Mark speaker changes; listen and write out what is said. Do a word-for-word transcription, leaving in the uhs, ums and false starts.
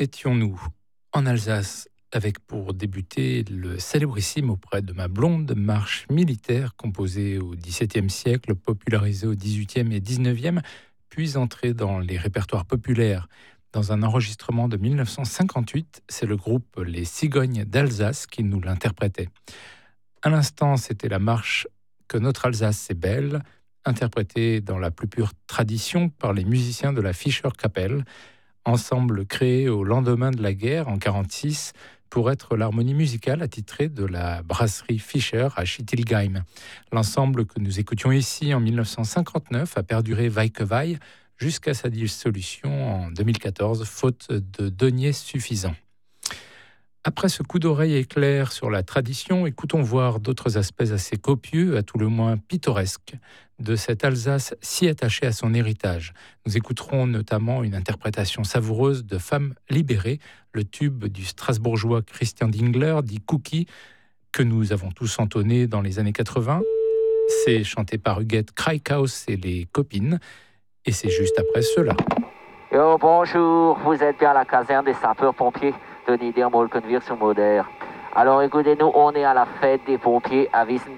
Speaker 1: étions-nous en Alsace avec pour débuter le célébrissime auprès de ma blonde marche militaire composée au dix-septième siècle, popularisée au dix-huitième et dix-neuvième, puis entrée dans les répertoires populaires. Dans un enregistrement de mille neuf cent cinquante-huit, c'est le groupe Les Cigognes d'Alsace qui nous l'interprétait. À l'instant, c'était la marche Que notre Alsace c'est belle, interprétée dans la plus pure tradition par les musiciens de la Fischer-Kapelle, ensemble créé au lendemain de la guerre en quarante-six pour être l'harmonie musicale attitrée de la brasserie Fischer à Schittilgheim. L'ensemble que nous écoutions ici en mille neuf cent cinquante-neuf a perduré vaille que vaille jusqu'à sa dissolution en deux mille quatorze, faute de deniers suffisants. Après ce coup d'oreille éclair sur la tradition, écoutons voir d'autres aspects assez copieux, à tout le moins pittoresques, de cette Alsace si attachée à son héritage. Nous écouterons notamment une interprétation savoureuse de Femme libérée, le tube du Strasbourgeois Christian Dingler, dit Cookie, que nous avons tous entonné dans les années quatre-vingts. C'est chanté par Huguette Kraikhaus et les copines, et c'est juste après cela.
Speaker 2: Yo, bonjour, vous êtes bien à la caserne des sapeurs-pompiers de Niedermolkenwir sur Moder. Alors écoutez-nous, on est à la fête des pompiers à Wissendorf.